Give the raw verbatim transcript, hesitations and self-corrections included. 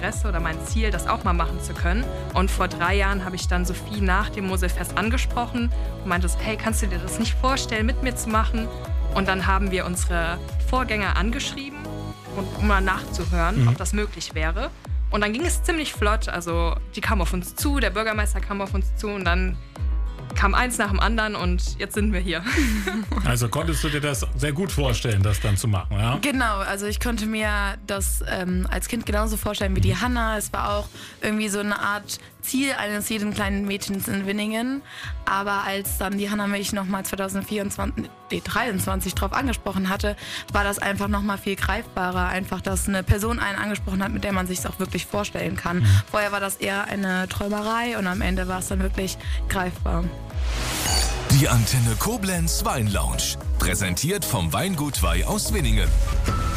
Interesse oder mein Ziel, das auch mal machen zu können. Und vor drei Jahren habe ich dann Sophie nach dem Moselfest angesprochen und meinte so, hey, kannst du dir das nicht vorstellen, mit mir zu machen? Und dann haben wir unsere Vorgänger angeschrieben, um mal nachzuhören, mhm. ob das möglich wäre. Und dann ging es ziemlich flott. Also die kamen auf uns zu, der Bürgermeister kam auf uns zu und dann kam eins nach dem anderen und jetzt sind wir hier. Also konntest du dir das sehr gut vorstellen, das dann zu machen, ja? Genau, also ich konnte mir das ähm, als Kind genauso vorstellen wie die Hanna. Es war auch irgendwie so eine Art Ziel eines jeden kleinen Mädchens in Winningen. Aber als dann die Hanna mich nochmal zwanzig vierundzwanzig, nee, dreiundzwanzig drauf angesprochen hatte, war das einfach nochmal viel greifbarer. Einfach, dass eine Person einen angesprochen hat, mit der man sich es auch wirklich vorstellen kann. Mhm. Vorher war das eher eine Träumerei und am Ende war es dann wirklich greifbar. Die Antenne Koblenz Weinlounge, präsentiert vom Weingut Wey aus Winningen.